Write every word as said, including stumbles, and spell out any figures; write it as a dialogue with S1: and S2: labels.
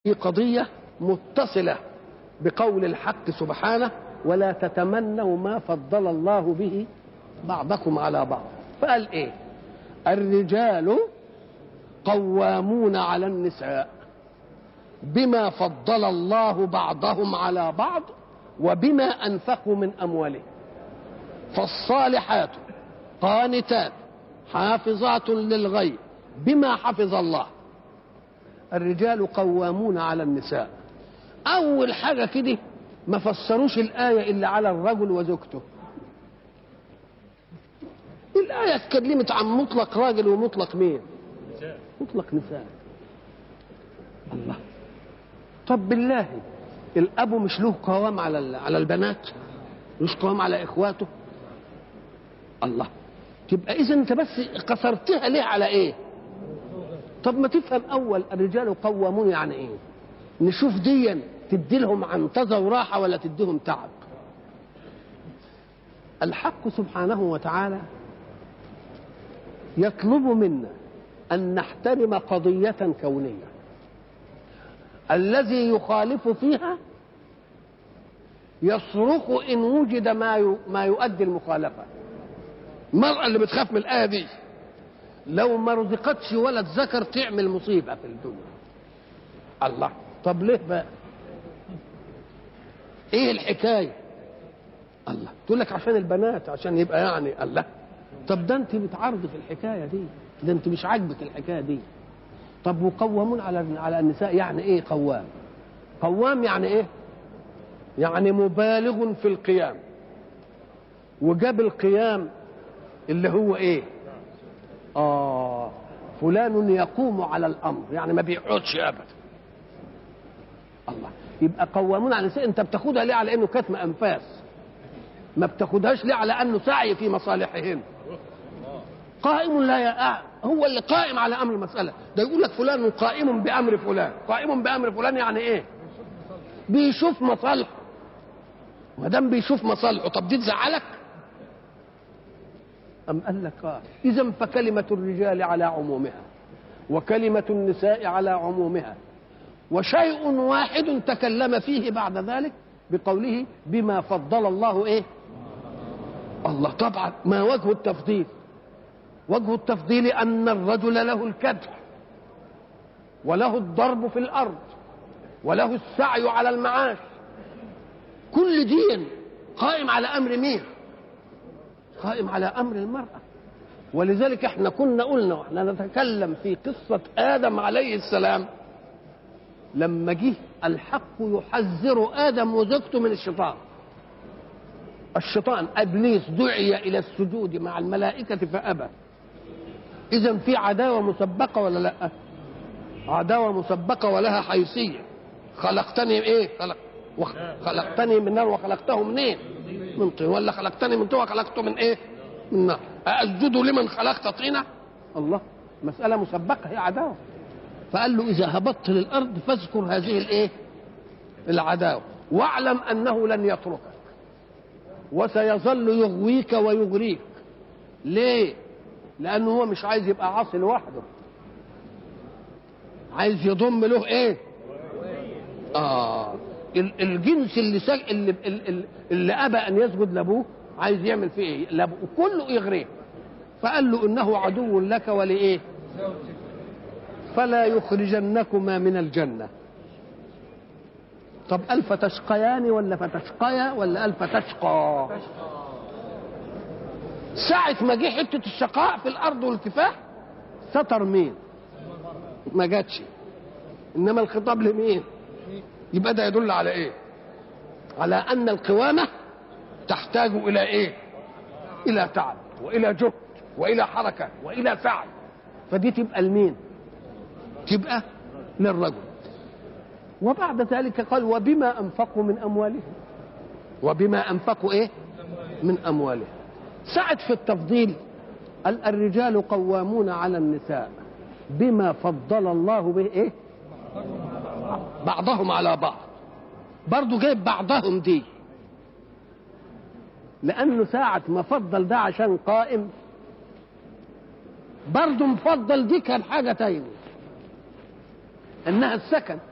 S1: في قضية متصلة بقول الحق سبحانه: ولا تتمنوا ما فضل الله به بعضكم على بعض. فقال ايه؟ الرجال قوامون على النساء بما فضل الله بعضهم على بعض وبما أنفقوا من أموالهم. فالصالحات قانتات حافظات للغيب بما حفظ الله. الرجال قوامون على النساء. أول حاجة كده ما فسروش الآية إلا على الرجل وزوجته. الآية اتكلمت عن مطلق راجل ومطلق مين؟ مطلق نساء. الله. طب بالله الأب مش له قوام على على البنات؟ مش قوام على إخواته؟ الله. تبقى إذا أنت بس قصرتها ليه على إيه؟ طب ما تفهم أول الرجال قوامون يعني إيه؟ نشوف ديا تدي لهم عنطزة وراحة ولا تديهم تعب. الحق سبحانه وتعالى يطلب منا أن نحترم قضية كونية الذي يخالف فيها يصرخ إن وجد ما ما يؤدي المخالفة. المرأة اللي بتخاف من الآية دي لو ما رزقتش ولد ذكر تعمل مصيبة في الدنيا. الله. طب ليه بقى؟ ايه الحكاية؟ الله. تقول لك عشان البنات، عشان يبقى يعني الله. طب ده انت بتعرض في الحكاية دي، ده انت مش عاجبك الحكاية دي. طب وقوامون على على النساء يعني ايه قوام؟ قوام يعني ايه؟ يعني مبالغ في القيام. وجاب القيام اللي هو ايه؟ اه فلان يقوم على الامر، يعني ما بيقعدش ابدا. الله. يبقى قوامون على النساء انت بتاخدها ليه على انه كتم انفاس؟ ما بتاخدهاش ليه على انه سعي في مصالحهن؟ قائم لا يقع، هو اللي قائم على امر المساله. ده يقول لك فلان قائم بامر فلان. قائم بامر فلان يعني ايه؟ بيشوف مصالحه. ما دام بيشوف مصالحه طب دي تزعلك؟ أم قال لك آه. إذا فكلمة الرجال على عمومها وكلمة النساء على عمومها، وشيء واحد تكلم فيه بعد ذلك بقوله بما فضل الله ايه؟ الله. طبعا ما وجه التفضيل؟ وجه التفضيل أن الرجل له الكدح وله الضرب في الأرض وله السعي على المعاش. كل دين قائم على أمر مين؟ قائم على أمر المرأة. ولذلك احنا كنا قلنا واحنا نتكلم في قصة آدم عليه السلام لما جه الحق يحذر آدم وزوجته من الشيطان. الشيطان إبليس دعي إلى السجود مع الملائكة فأبى. إذن في عداوة مسبقة ولا لا؟ عداوة مسبقة ولها حيثية. خلقتني إيه؟ خلق خلقتني من نار وخلقته منين؟ من طين. ولا خلقتني من طين وخلقته من إيه؟ من نار. أسجد لمن خلقت طينة؟ الله. مسألة مسبقة، هي عداوة. فقال له إذا هبطت للأرض فاذكر هذه الإيه؟ العداوة، واعلم أنه لن يتركك وسيظل يغويك ويغريك. ليه؟ لأنه هو مش عايز يبقى عاصي لوحده، عايز يضم له إيه؟ آه الجنس اللي سج... اللي اللي, اللي أبى أن يسجد لأبوه عايز يعمل فيه إيه؟ لأبوه كله يغريه. فقال له إنه عدو لك ولإيه؟ فلا يخرجنكما من الجنة. طب قال فتشقيان ولا فتشقيا ولا قال فتشقى؟ ساعة ما جه حتة الشقاء في الأرض والكفاح ستر مين؟ ما جاتش. إنما الخطاب لمين؟ يبقى ده يدل على إيه؟ على أن القوامة تحتاج إلى إيه؟ إلى تعب وإلى جهد وإلى حركة وإلى سعي. فدي تبقى لمين؟ تبقى للرجل. وبعد ذلك قال وبما أنفقوا من أموالهم. وبما أنفقوا إيه؟ من أموالهم. سعد في التفضيل قال الرجال قوامون على النساء بما فضل الله به إيه؟ بعضهم على بعض. برضو جايب بعضهم دي لأنه ساعة ما فضل ده عشان قائم، برضو مفضل دي كان حاجة تانية انها السكن.